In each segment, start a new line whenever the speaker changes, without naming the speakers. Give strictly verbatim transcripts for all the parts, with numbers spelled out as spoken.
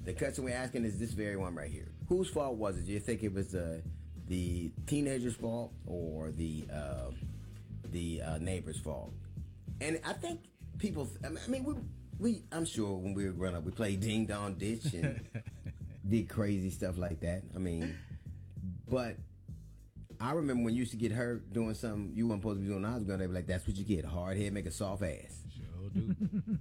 The question we're asking is this very one right here. Whose fault was it? Do you think it was uh, the teenager's fault or the uh, the uh, neighbor's fault? And I think people, I mean, we, we, I'm sure when we were growing up, we played Ding Dong Ditch and did crazy stuff like that. I mean, but I remember when you used to get hurt doing something you weren't supposed to be doing. I was going to be like, that's what you get. Hard head, make a soft ass.
Sure do.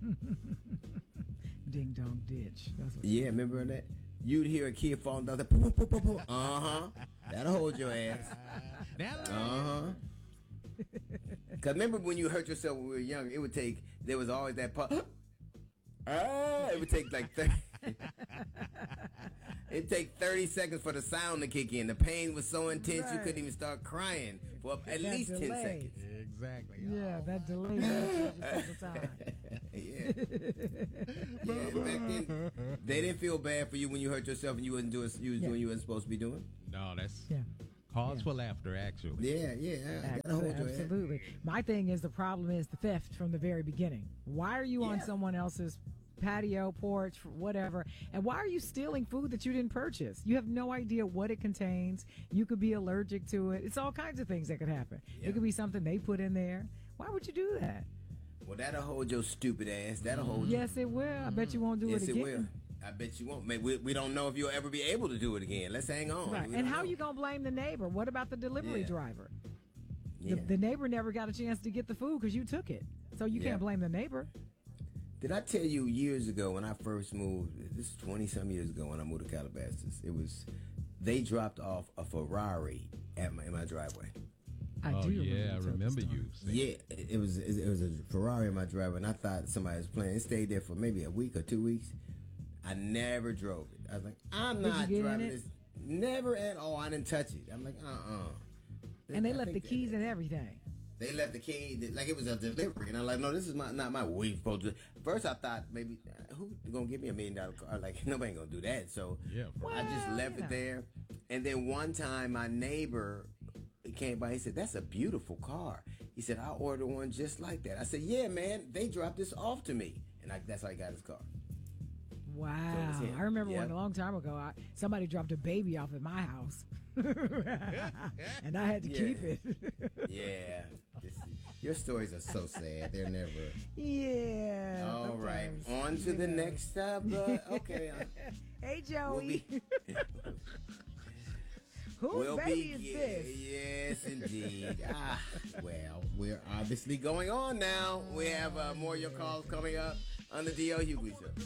Ding Dong Ditch. That's what
Yeah, remember that? You'd hear a kid falling down. Uh huh. That'll hold your ass. Uh huh. Because remember when you hurt yourself when we were young, it would take, there was always that pop. Ah, it would take like thirty. It'd take thirty seconds for the sound to kick in. The pain was so intense right. you couldn't even start crying for at that least delay. ten seconds.
Exactly.
Yeah, oh. that delay the time.
yeah. yeah. Back then, they didn't feel bad for you when you hurt yourself and you wasn't doing you was yeah. doing you wasn't supposed to be doing.
No, that's
yeah.
cause
yeah.
for laughter, actually.
Yeah, yeah.
Absolutely. Absolutely. My thing is the problem is the theft from the very beginning. Why are you yeah. on someone else's patio, porch, whatever, and why are you stealing food that you didn't purchase? You have no idea what it contains. You could be allergic to it. It's all kinds of things that could happen. Yeah. It could be something they put in there. Why would you do that?
Well, that'll hold your stupid ass. That'll hold
you. Yes, it will. I bet you won't do
yes,
it again.
Yes, it will. I bet you won't. We, we don't know if you'll ever be able to do it again. Let's hang on.
Right. And how know. you going to blame the neighbor? What about the delivery
yeah.
driver?
Yeah.
The, the neighbor never got a chance to get the food because you took it. So you yeah. can't blame the neighbor.
Did I tell you years ago when I first moved, this is twenty-some years ago when I moved to Calabasas, it was, they dropped off a Ferrari at my, in my driveway.
I
oh,
do
yeah, I remember you.
Yeah, it was it was a Ferrari in my driveway, and I thought somebody was playing. It stayed there for maybe a week or two weeks. I never drove it. I was like, I'm
Did
not
you get
driving
in it?
this. Never at all. I didn't touch it. I'm like, uh-uh.
And they
I
left the keys
they,
and everything.
They left the key, like it was a delivery. And I'm like, no, this is my not my way supposed to. First, I thought maybe, uh, who going to give me a million dollar car? Like, nobody ain't going to do that. So
yeah,
well,
I just left
yeah.
it there. And then one time, my neighbor came by. He said, that's a beautiful car. He said, I ordered one just like that. I said, yeah, man, they dropped this off to me. And I, that's how I got his car.
Wow. So I remember yep. one a long time ago, I, somebody dropped a baby off at my house. And I had to
yeah.
keep it.
yeah. This, your stories are so sad. They're never.
Yeah.
All right. On to yeah. the next up. Uh, okay. Uh,
hey, Joey.
We'll be,
Whose
we'll
baby
be,
is
yeah,
this?
Yes, indeed. ah, well, we're obviously going on now. We have uh, more of your calls coming up on the D L Hughley Show.